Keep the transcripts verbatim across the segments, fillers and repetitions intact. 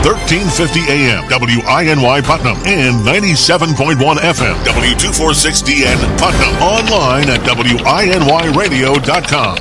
thirteen fifty A M, W I N Y Putnam, and ninety-seven point one F M, W two forty-six D N Putnam. Online at W I N Y radio dot com.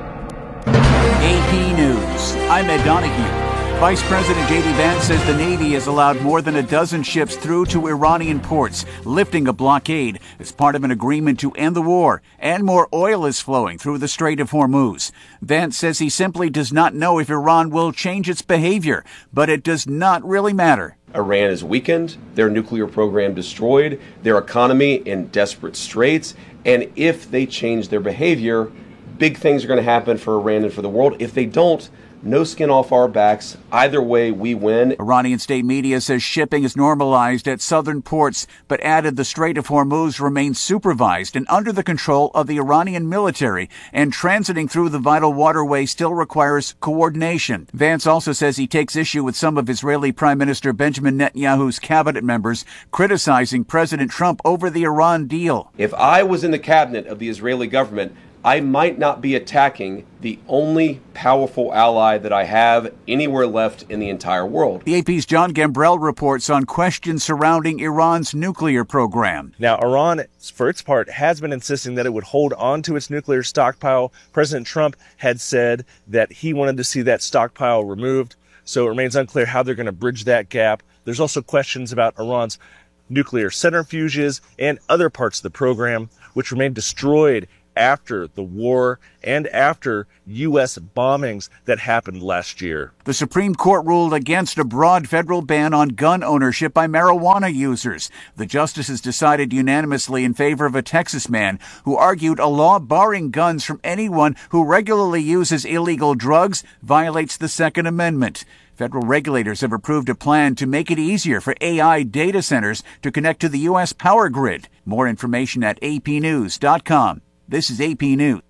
A P News. I'm Ed Donahue. Vice President J D Vance says the Navy has allowed more than a dozen ships through to Iranian ports, lifting a blockade as part of an agreement to end the war, and more oil is flowing through the Strait of Hormuz. Vance says he simply does not know if Iran will change its behavior, but it does not really matter. Iran is weakened, their nuclear program destroyed, their economy in desperate straits, and if they change their behavior, big things are going to happen for Iran and for the world. If they don't, no skin off our backs. Either way, we win. Iranian state media says shipping is normalized at southern ports, but added the Strait of Hormuz remains supervised and under the control of the Iranian military, and transiting through the vital waterway still requires coordination. Vance also says he takes issue with some of Israeli Prime Minister Benjamin Netanyahu's cabinet members criticizing President Trump over the Iran deal. If I was in the cabinet of the Israeli government, I might not be attacking the only powerful ally that I have anywhere left in the entire world. The A P's John Gambrell reports on questions surrounding Iran's nuclear program. Now, Iran, for its part, has been insisting that it would hold on to its nuclear stockpile. President Trump had said that he wanted to see that stockpile removed, so it remains unclear how they're going to bridge that gap. There's also questions about Iran's nuclear centrifuges and other parts of the program, which remain destroyed after the war and after U S bombings that happened last year. The Supreme Court ruled against a broad federal ban on gun ownership by marijuana users. The justices decided unanimously in favor of a Texas man who argued a law barring guns from anyone who regularly uses illegal drugs violates the Second Amendment. Federal regulators have approved a plan to make it easier for A I data centers to connect to the U S power grid. More information at A P news dot com. This is A P News.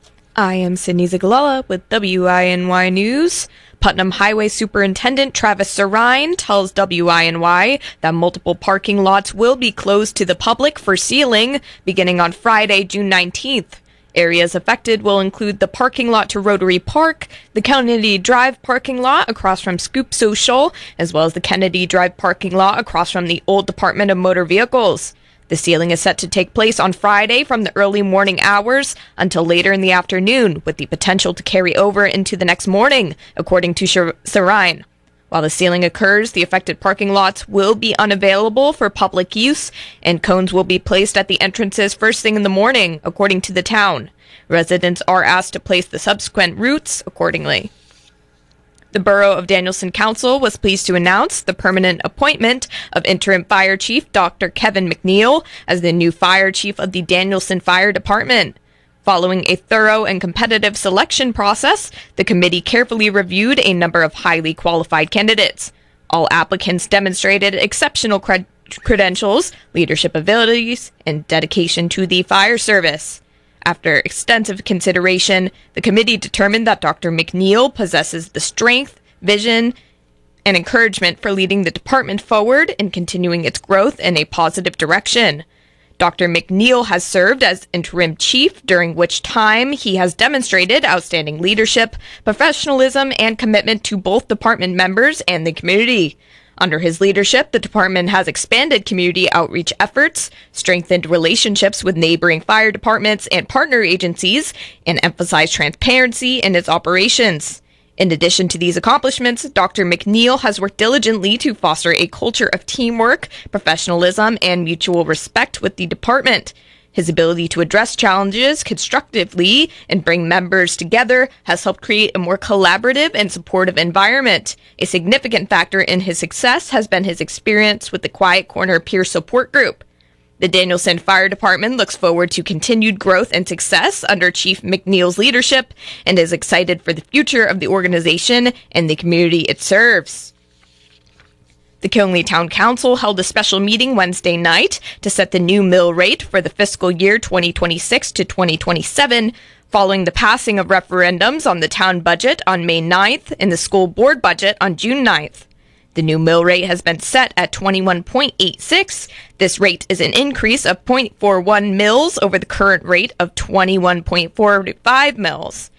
I am Sydney Zigalala with W I N Y News. Putnam Highway Superintendent Travis Sarine tells W I N Y that multiple parking lots will be closed to the public for sealing beginning on Friday, June nineteenth. Areas affected will include the parking lot to Rotary Park, the Kennedy Drive parking lot across from Scoop Social, as well as the Kennedy Drive parking lot across from the old Department of Motor Vehicles. The sealing is set to take place on Friday from the early morning hours until later in the afternoon, with the potential to carry over into the next morning, according to Sarine. While the sealing occurs, the affected parking lots will be unavailable for public use, and cones will be placed at the entrances first thing in the morning, according to the town. Residents are asked to place the subsequent routes accordingly. The Borough of Danielson Council was pleased to announce the permanent appointment of Interim Fire Chief Doctor Kevin McNeil as the new Fire Chief of the Danielson Fire Department. Following a thorough and competitive selection process, the committee carefully reviewed a number of highly qualified candidates. All applicants demonstrated exceptional cred- credentials, leadership abilities, and dedication to the fire service. After extensive consideration, the committee determined that Doctor McNeil possesses the strength, vision, and encouragement for leading the department forward and continuing its growth in a positive direction. Doctor McNeil has served as interim chief, during which time he has demonstrated outstanding leadership, professionalism, and commitment to both department members and the community. Under his leadership, the department has expanded community outreach efforts, strengthened relationships with neighboring fire departments and partner agencies, and emphasized transparency in its operations. In addition to these accomplishments, Doctor McNeil has worked diligently to foster a culture of teamwork, professionalism, and mutual respect with the department. His ability to address challenges constructively and bring members together has helped create a more collaborative and supportive environment. A significant factor in his success has been his experience with the Quiet Corner Peer Support Group. The Danielson Fire Department looks forward to continued growth and success under Chief McNeil's leadership and is excited for the future of the organization and the community it serves. The Coney Town Council held a special meeting Wednesday night to set the new mill rate for the fiscal year twenty twenty-six to twenty twenty-seven, following the passing of referendums on the town budget on May ninth and the school board budget on June ninth. The new mill rate has been set at twenty-one point eight six. This rate is an increase of zero point four one mils over the current rate of twenty-one point four five mils.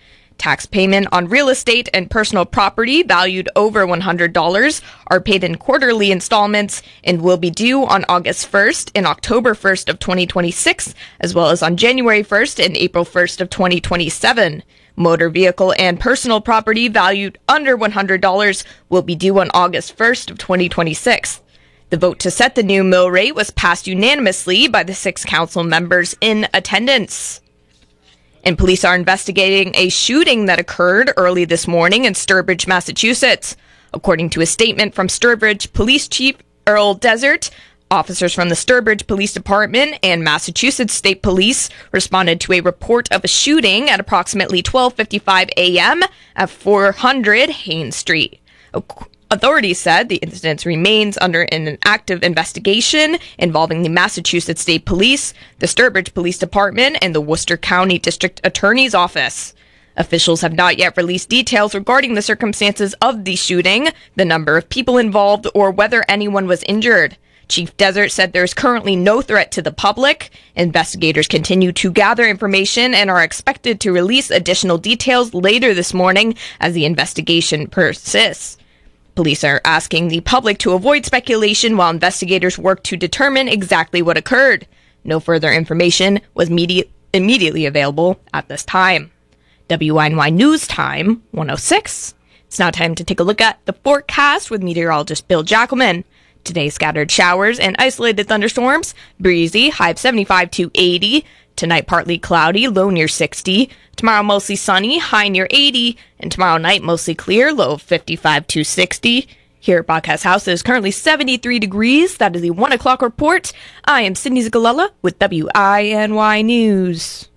Tax payment on real estate and personal property valued over one hundred dollars are paid in quarterly installments and will be due on August first and October first of twenty twenty-six, as well as on January first and April first of twenty twenty-seven. Motor vehicle and personal property valued under one hundred dollars will be due on August first of twenty twenty-six. The vote to set the new mill rate was passed unanimously by the six council members in attendance. And police are investigating a shooting that occurred early this morning in Sturbridge, Massachusetts. According to a statement from Sturbridge Police Chief Earl Desert, officers from the Sturbridge Police Department and Massachusetts State Police responded to a report of a shooting at approximately twelve fifty-five a.m. at four hundred Haynes Street. Authorities said the incident remains under an active investigation involving the Massachusetts State Police, the Sturbridge Police Department, and the Worcester County District Attorney's Office. Officials have not yet released details regarding the circumstances of the shooting, the number of people involved, or whether anyone was injured. Chief Desert said there is currently no threat to the public. Investigators continue to gather information and are expected to release additional details later this morning as the investigation persists. Police are asking the public to avoid speculation while investigators work to determine exactly what occurred. No further information was media- immediately available at this time. W I N Y News Time, one oh six. It's now time to take a look at the forecast with meteorologist Bill Jackelman. Today, scattered showers and isolated thunderstorms. Breezy, high of seventy-five to eighty. Tonight, partly cloudy, low near sixty. Tomorrow, mostly sunny, high near eighty. And tomorrow night, mostly clear, low of fifty-five to sixty. Here at Broadcast House, it is currently seventy-three degrees. That is the one o'clock report. I am Sydney Zagalella with W I N Y News.